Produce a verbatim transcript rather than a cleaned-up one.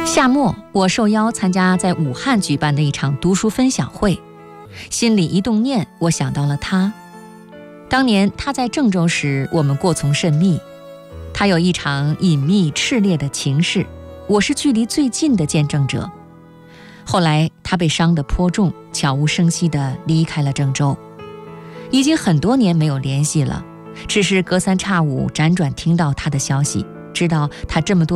夏末，我受邀参加在武汉举办的一场读书分享会，心里一动念，我想到了他。当年他在郑州时，我们过从甚密，他有一场隐秘炽烈的情事，我是距离最近的见证者。后来他被伤得颇重，悄无声息地离开了郑州，已经很多年没有联系了，只是隔三差五辗转听到他的消息，知道他这么多